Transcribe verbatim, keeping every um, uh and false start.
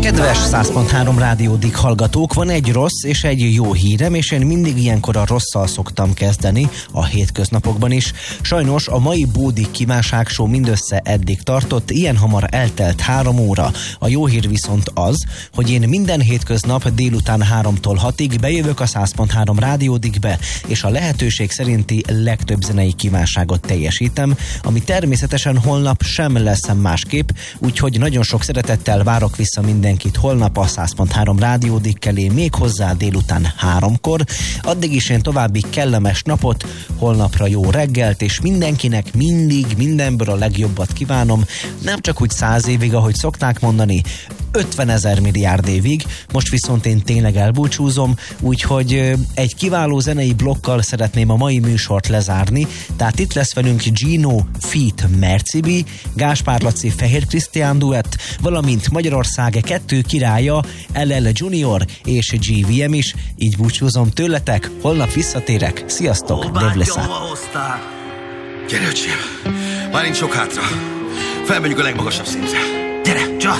Kedves száz pont három rádiódik hallgatók, van egy rossz és egy jó hírem, és én mindig ilyenkor a rosszal szoktam kezdeni, a hétköznapokban is. Sajnos a mai Bódik Kívánság Show mindössze eddig tartott, ilyen hamar eltelt három óra. A jó hír viszont az, hogy én minden hétköznap délután háromtól hatig bejövök a száz pont három rádiódikbe, és a lehetőség szerinti legtöbb zenei kívánságot teljesítem, ami természetesen holnap sem lesz másképp, úgyhogy nagyon sok szeretettel várok vissza mindenkit holnap a száz pont három rádiódik elé, még hozzá délután háromkor. Addig is én további kellemes napot, holnapra jó reggelt, és mindenkinek mindig mindenből a legjobbat kívánom, nem csak úgy száz évig, ahogy szokták mondani, ötvenezer milliárd évig. Most viszont én tényleg elbúcsúzom, úgyhogy egy kiváló zenei blokkal szeretném a mai műsort lezárni, tehát itt lesz velünk Gino feat. Mercibi, Gáspár Laci Fehér Krisztián duett, valamint Magyarország kettő királya, el el Junior és gé vé em is. Így búcsúzom tőletek, holnap visszatérek. Sziasztok, Dave Leszá. Gyere, öcsém, már nincs sok hátra. Felmegyünk a legmagasabb szintre. Gyere, just!